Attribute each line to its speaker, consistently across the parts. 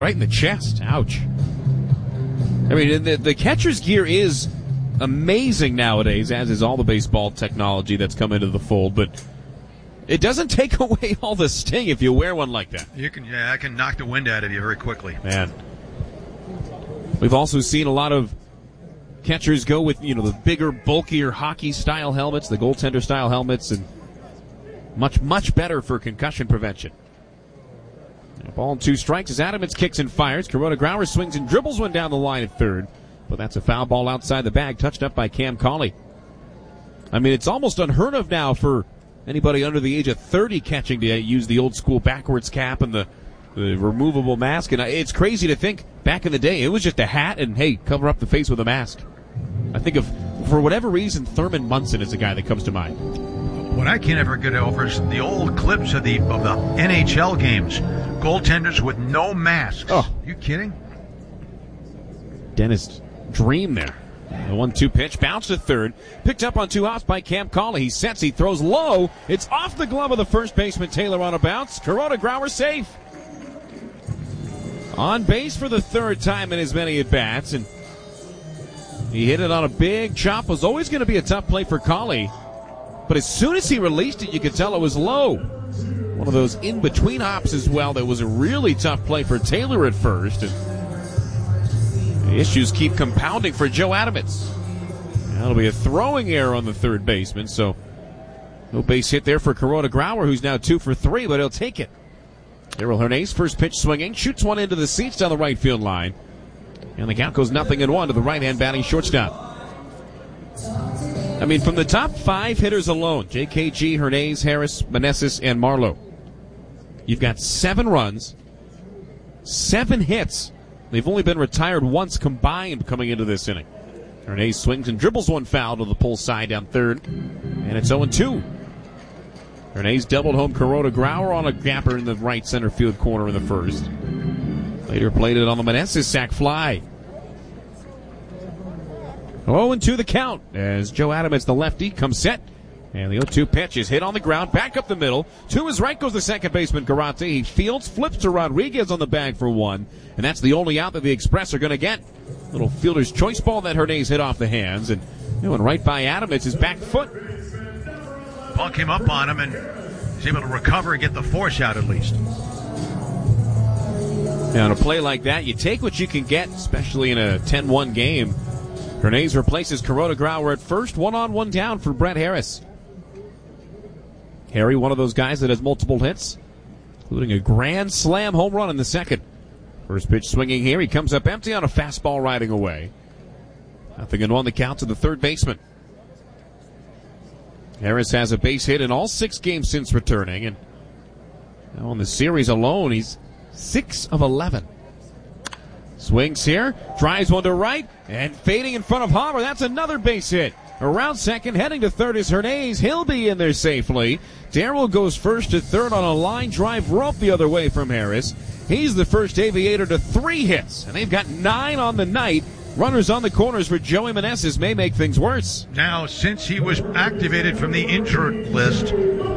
Speaker 1: right in the chest. Ouch. I mean, the catcher's gear is amazing nowadays, as is all the baseball technology that's come into the fold, but it doesn't take away all the sting if you wear one like that.
Speaker 2: I can knock the wind out of you very quickly.
Speaker 1: Man. We've also seen a lot of catchers go with, the bigger, bulkier hockey-style helmets, the goaltender-style helmets, and much, much better for concussion prevention. Ball and 2 strikes as Adams kicks and fires. Kuroda Grauer swings and dribbles one down the line at third. But that's a foul ball outside the bag, touched up by Cam Cauley. I mean, it's almost unheard of now for anybody under the age of 30 catching to use the old school backwards cap and the removable mask. And it's crazy to think back in the day, it was just a hat and, hey, cover up the face with a mask. I think for whatever reason, Thurman Munson is the guy that comes to mind.
Speaker 2: What I can't ever get over is the old clips of the NHL games. Goaltenders with no masks.
Speaker 1: Oh.
Speaker 2: You kidding?
Speaker 1: Dentist dream there. The 1-2 pitch, bounced to third, picked up on 2 outs by Cam Cauley. He sets, he throws low. It's off the glove of the first baseman Taylor on a bounce. Kuroda Grauer safe. On base for the third time in as many at-bats, and he hit it on a big chop. Was always going to be a tough play for Cauley, but as soon as he released it, you could tell it was low. One of those in-between hops as well. That was a really tough play for Taylor at first, and the issues keep compounding for Joe Adams. That'll be a throwing error on the third baseman, so no base hit there for Kuroda Grauer, who's now 2 for 3, but he'll take it. Darryl Hernandez, first pitch swinging, shoots one into the seats down the right field line. And the count goes 0-1 to the right-hand batting shortstop. I mean, from the top 5 hitters alone, JKG, Hernandez, Harris, Meneses, and Marlowe, you've got 7 runs, 7 hits. They've only been retired once combined coming into this inning. Hernandez swings and dribbles one foul to the pull side down third, and it's 0-2. Hernandez doubled home Kuroda Grauer on a gapper in the right center field corner in the first. Later played it on the Meneses sac fly. 0-2 the count as Joe Adams, the lefty, comes set. And the 0-2 pitch is hit on the ground, back up the middle. To his right goes the second baseman, Garante. He fields, flips to Rodriguez on the bag for 1. And that's the only out that the Express are going to get. Little fielder's choice ball that Hernandez hit off the hands. And going right by Adams, it's his back foot.
Speaker 2: Ball came up on him, and he's able to recover and get the force out at least.
Speaker 1: Now, in a play like that, you take what you can get, especially in a 10-1 game. Hernandez replaces Kuroda Grauer at first, 1-on-1 down for Brett Harris. Harry, one of those guys that has multiple hits, including a grand slam home run in the second. First pitch swinging here. He comes up empty on a fastball riding away. 0-1 the count to the third baseman. Harris has a base hit in all 6 games since returning, and now on the series alone, he's 6 of 11. Swings here, drives one to right, and fading in front of Homer. That's another base hit. Around second, heading to third is Hernandez. He'll be in there safely. Darryl goes first to third on a line drive rope the other way from Harris. He's the first Aviator to 3 hits, and they've got 9 on the night. Runners on the corners for Joey Meneses may make things worse.
Speaker 2: Now, since he was activated from the injured list,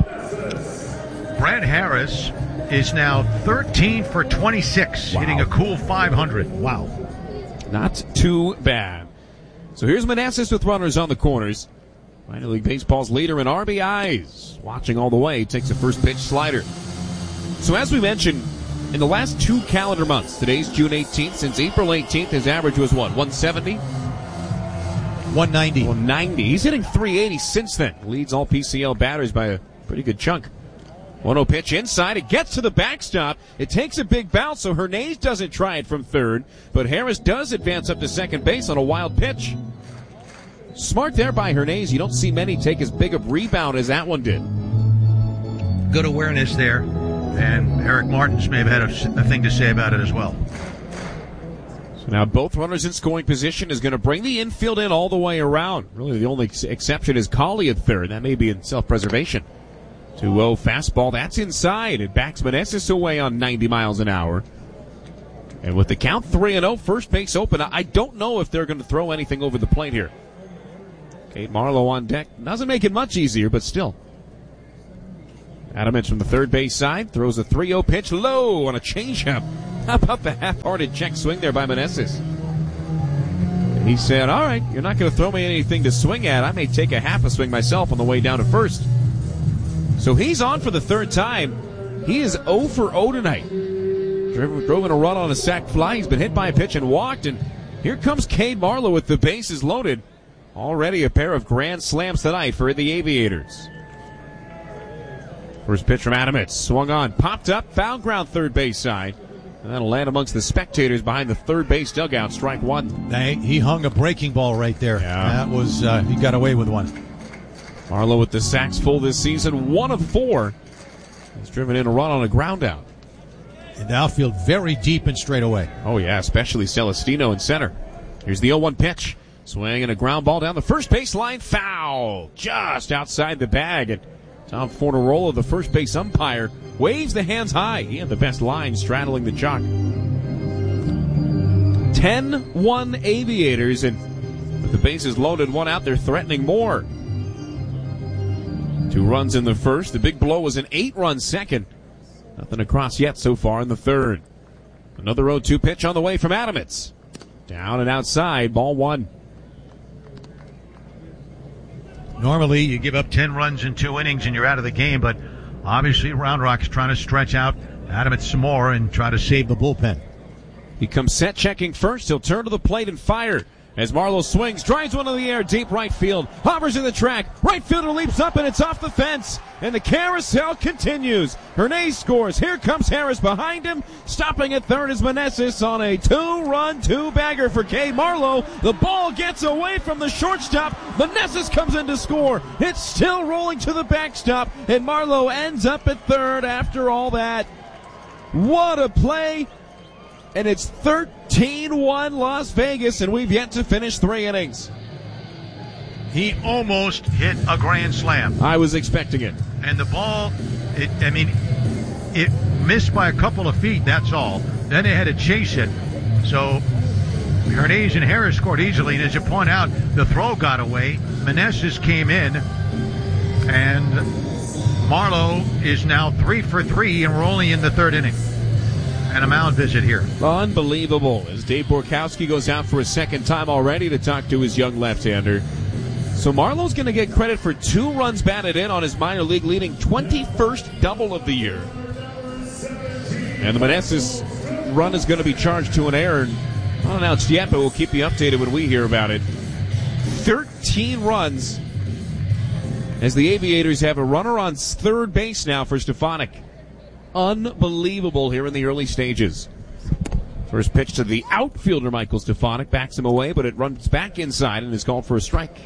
Speaker 2: Brad Harris is now 13 for 26, hitting a cool 500. Wow.
Speaker 1: Not too bad. So here's Meneses with runners on the corners. Minor League Baseball's leader in RBIs. Watching all the way, takes a first pitch slider. So as we mentioned, in the last 2 calendar months, today's June 18th, since April 18th, his average was what, 170?
Speaker 3: 190.
Speaker 1: 190. He's hitting 380 since then. Leads all PCL batters by a pretty good chunk. 1-0 pitch inside. It gets to the backstop. It takes a big bounce, so Hernandez doesn't try it from third, but Harris does advance up to second base on a wild pitch. Smart there by Hernandez. You don't see many take as big a rebound as that one did.
Speaker 2: Good awareness there, and Eric Martins may have had a thing to say about it as well.
Speaker 1: So now both runners in scoring position is going to bring the infield in all the way around. Really the only exception is Cauley at third. That may be in self-preservation. 2-0 fastball, that's inside. It backs Meneses away on 90 miles an hour. And with the count 3-0, first base open, I don't know if they're going to throw anything over the plate here. Kate Marlowe on deck. Doesn't make it much easier, but still. Adams from the third base side throws a 3-0 pitch low on a changeup. How about the half-hearted check swing there by Meneses? He said, all right, you're not going to throw me anything to swing at. I may take a half a swing myself on the way down to first. So he's on for the third time. He is 0 for 0 tonight. Drove in a run on a sac fly. He's been hit by a pitch and walked. And here comes Cade Marlowe with the bases loaded. Already a pair of grand slams tonight for the Aviators. First pitch from Adamits. Swung on, popped up, foul ground third base side. And that'll land amongst the spectators behind the third base dugout. Strike one.
Speaker 3: He hung a breaking ball right there.
Speaker 1: Yeah.
Speaker 3: That was, he got away with one.
Speaker 1: Marlowe with the sacks full this season, 1 of 4. He's driven in a run on a ground out.
Speaker 3: And the outfield very deep and straight away.
Speaker 1: Oh, yeah, especially Celestino in center. Here's the 0-1 pitch. Swing and a ground ball down the first base line. Foul. Just outside the bag. And Tom Fornarola, the first base umpire, waves the hands high. He had the best line straddling the chalk. 10-1 Aviators, and with the bases loaded, one out, they're threatening more. 2 runs in the first. The big blow was an 8-run second. Nothing across yet so far in the third. Another 0-2 pitch on the way from Adamits. Down and outside, ball 1.
Speaker 2: Normally, you give up 10 runs in 2 innings and you're out of the game, but obviously Round Rock's trying to stretch out Adamits some more and try to save the bullpen.
Speaker 1: He comes set checking first. He'll turn to the plate and fire. As Marlowe swings, drives one in the air, deep right field, hovers in the track, right fielder leaps up and it's off the fence, and the carousel continues. Hernandez scores, here comes Harris behind him, stopping at third is Meneses on a 2-run, 2-bagger for Cade Marlowe. The ball gets away from the shortstop, Meneses comes in to score, it's still rolling to the backstop, and Marlowe ends up at third after all that. What a play! And it's 13-1 Las Vegas, and we've yet to finish 3 innings.
Speaker 2: He almost hit a grand slam.
Speaker 1: I was expecting it.
Speaker 2: And the ball, it missed by a couple of feet, that's all. Then they had to chase it. So Hernandez and Harris scored easily, and as you point out, the throw got away. Meneses came in, and Marlowe is now 3 for 3, and we're only in the third inning. And a mound visit here.
Speaker 1: Unbelievable, as Dave Borkowski goes out for a second time already to talk to his young left-hander. So Marlowe's going to get credit for 2 runs batted in on his minor league leading 21st double of the year. And the Meneses run is going to be charged to an error. Not announced yet, but we'll keep you updated when we hear about it. 13 runs as the Aviators have a runner on third base now for Stefanik. Unbelievable here in the early stages. First pitch to the outfielder, Michael Stefanik, backs him away, but it runs back inside and is called for a strike.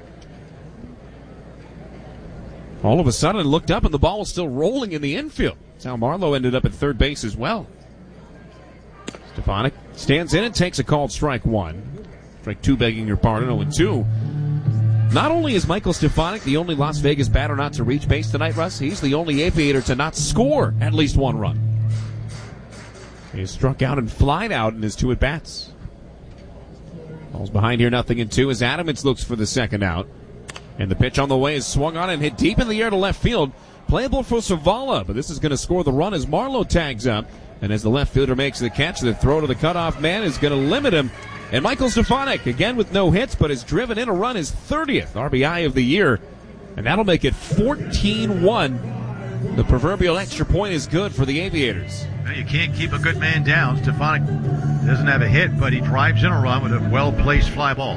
Speaker 1: All of a sudden, looked up and the ball was still rolling in the infield. That's how Marlowe ended up at third base as well. Stefanik stands in and takes a called strike 1. Strike 2, begging your pardon, 0-2. Not only is Michael Stefanik the only Las Vegas batter not to reach base tonight, Russ, he's the only Aviator to not score at least 1 run. He struck out and flied out in his 2 at-bats. Ball's behind here, 0-2, as Adamits looks for the second out. And the pitch on the way is swung on and hit deep in the air to left field. Playable for Savala, but this is going to score the run as Marlowe tags up. And as the left fielder makes the catch, the throw to the cutoff man is going to limit him. And Michael Stefanik, again with no hits, but has driven in a run, his 30th RBI of the year. And that'll make it 14-1. The proverbial extra point is good for the Aviators.
Speaker 2: Well, you can't keep a good man down. Stefanik doesn't have a hit, but he drives in a run with a well-placed fly ball.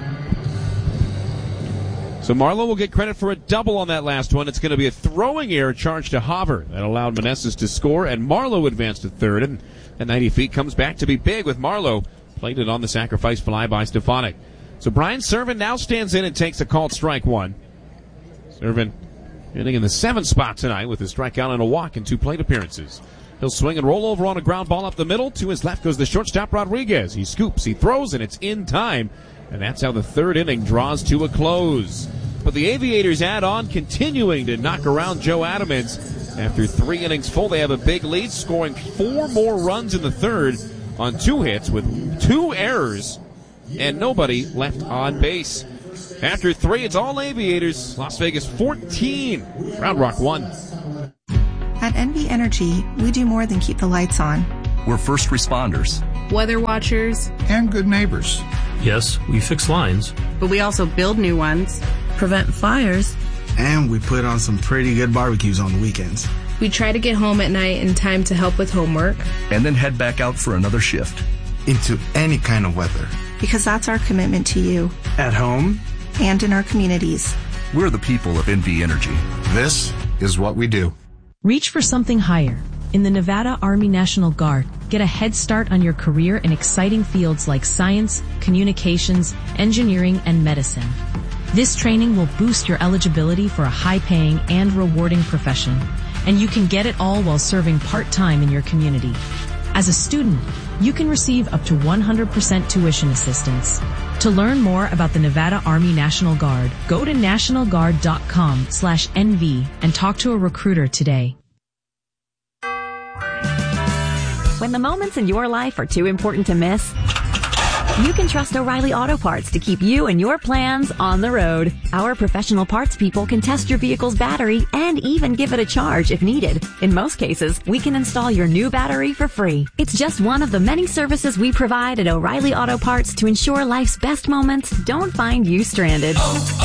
Speaker 1: So Marlowe will get credit for a double on that last one. It's going to be a throwing error charged to Haver. That allowed Meneses to score, and Marlowe advanced to third. And at 90 feet comes back to be big with Marlowe. Played it on the sacrifice fly by Stefanik. So Brian Serven now stands in and takes a called strike 1. Serven hitting in the 7th spot tonight with a strikeout and a walk in 2 plate appearances. He'll swing and roll over on a ground ball up the middle. To his left goes the shortstop Rodriguez. He scoops, he throws, and it's in time. And that's how the third inning draws to a close. But the Aviators add on, continuing to knock around Joe Adamits. After 3 innings full, they have a big lead, scoring 4 more runs in the third on 2 hits with 2 errors and nobody left on base. After 3, it's all Aviators. Las Vegas 14, Round Rock 1.
Speaker 4: At NV Energy, we do more than keep the lights on. We're first responders,
Speaker 5: weather watchers,
Speaker 6: and good neighbors.
Speaker 7: Yes, we fix lines,
Speaker 5: but we also build new ones,
Speaker 8: prevent fires,
Speaker 9: and we put on some pretty good barbecues on the weekends.
Speaker 5: We try to get home at night in time to help with homework,
Speaker 4: and then head back out for another shift.
Speaker 9: Into any kind of weather.
Speaker 8: Because that's our commitment to you.
Speaker 9: At home.
Speaker 8: And in our communities.
Speaker 4: We're the people of NV Energy.
Speaker 6: This is what we do.
Speaker 10: Reach for something higher. In the Nevada Army National Guard, get a head start on your career in exciting fields like science, communications, engineering, and medicine. This training will boost your eligibility for a high-paying and rewarding profession, and you can get it all while serving part-time in your community. As a student, you can receive up to 100% tuition assistance. To learn more about the Nevada Army National Guard, go to nationalguard.com/NV and talk to a recruiter today.
Speaker 11: When the moments in your life are too important to miss, you can trust O'Reilly Auto Parts to keep you and your plans on the road. Our professional parts people can test your vehicle's battery and even give it a charge if needed. In most cases, we can install your new battery for free. It's just one of the many services we provide at O'Reilly Auto Parts to ensure life's best moments don't find you stranded.